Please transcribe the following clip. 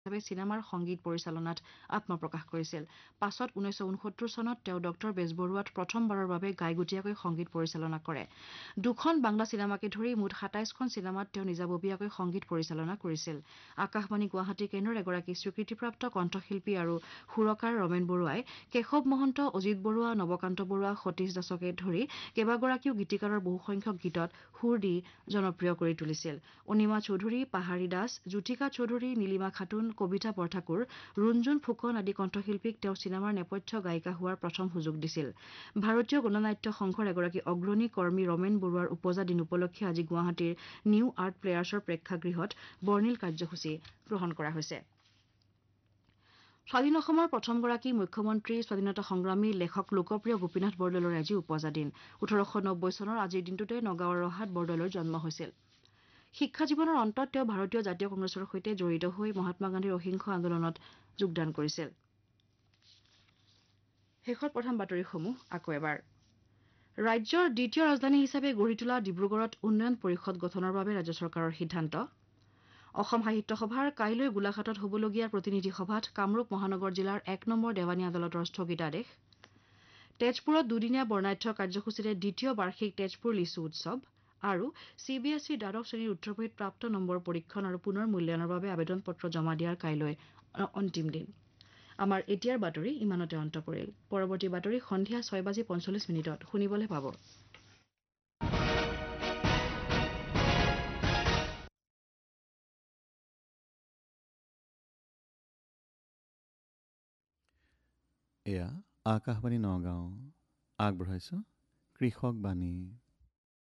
চিনেমাৰ সংগীত পৰিচালনাত আত্মপ্ৰকাশ কৰিছিল। পাছত 1969 চনত তেওঁ ডক্টৰ বেজবৰুৱাত প্ৰথমবাৰৰ বাবে গাইগুটীয়াকৈ সংগীত পৰিচালনা কৰে। দুখন বাংলা চিনেমাকে ধৰি মুঠ ২৭খন চিনেমাত তেওঁ নিজাববীয়াকৈ সংগীত পৰিচালনা কৰিছিল। আকাশবাণী গুৱাহাটী কেন্দ্ৰৰ এগৰাকী স্বীকৃতিপ্ৰাপ্ত কণ্ঠশিল্পী আৰু সুৰকাৰ ৰমেন বৰুৱাই কেশৱ মহন্ত, অজিত বৰুৱা, নৱকান্ত বৰুৱা, সতীশ দাসকে ধৰি কেইবাগৰাকীও গীতিকাৰৰ বহুসংখ্যক গীতত সুৰ দি জনপ্ৰিয় কৰি তুলিছিল। অনিমা চৌধুৰী, পাহাৰী দাস, জ্যোতিকা চৌধুৰী, নীলিমা খাতুন, কবিতা বৰঠাকুৰ, ৰুণজুণ ফুকন আদি কণ্ঠশিল্পীক তেওঁ চিনেমাৰ নেপথ্য গায়িকা হোৱাৰ প্ৰথম সুযোগ দিছিল। ভাৰতীয় গণনাট্য সংঘৰ এগৰাকী অগ্ৰণী কৰ্মী ৰমেন বৰুৱাৰ ওপজা দিন উপলক্ষে আজি গুৱাহাটীৰ নিউ আৰ্ট প্লেয়াৰ্ছৰ প্ৰেক্ষাগৃহত বৰ্ণিল কাৰ্যসূচী গ্ৰহণ কৰা হৈছে। স্বাধীন অসমৰ প্ৰথমগৰাকী মুখ্যমন্ত্ৰী, স্বাধীনতা সংগ্ৰামী, লেখক লোকপ্ৰিয় গোপীনাথ বৰদলৈৰ আজি ওপজা দিন। 1890 চনৰ আজিৰ দিনটোতে নগাঁৱৰ ৰহাত বৰদলৈৰ জন্ম হৈছিল। শিক্ষা জীৱনৰ অন্তত তেওঁ ভাৰতীয় জাতীয় কংগ্ৰেছৰ সৈতে জড়িত হৈ মহাত্মা গান্ধীৰ অহিংস আন্দোলনত যোগদান কৰিছিল। শেষত প্ৰধান বাতৰিসমূহ আকৌ এবাৰ। ৰাজ্যৰ দ্বিতীয় ৰাজধানী হিচাপে গঢ়ি তোলা ডিব্ৰুগড়ত উন্নয়ন পৰিষদ গঠনৰ বাবে ৰাজ্য চৰকাৰৰ সিদ্ধান্ত। অসম সাহিত্য সভাৰ কাইলৈ গোলাঘাটত হ'বলগীয়া প্ৰতিনিধি সভাত কামৰূপ মহানগৰ জিলাৰ ১ নম্বৰ দেৱানী আদালতৰ স্থগিতাদেশ। তেজপুৰত দুদিনীয়া বৰ্ণাঢ্য কাৰ্যসূচীৰে দ্বিতীয় বাৰ্ষিক তেজপুৰ লিচু উৎসৱ আৰু CBSEৰ দ্বাদশ শ্ৰেণীৰ উত্তৰপৰীক্ষাত প্ৰাপ্ত নম্বৰ পৰীক্ষণ আৰু পুনৰ মূল্যায়নৰ বাবে আবেদন পত্ৰ জমা দিয়াৰ কাইলৈ অন্তিম দিন। আমাৰ এতিয়াৰ বাতৰি ইমানতে অন্ত পৰিল। পৰৱৰ্তী বাতৰি সন্ধিয়া ৬:৪৫ শুনিবলৈ পাব। এয়া আকাশবাণী নগাঁও। আগবঢ়াইছো কৃষক বাণী।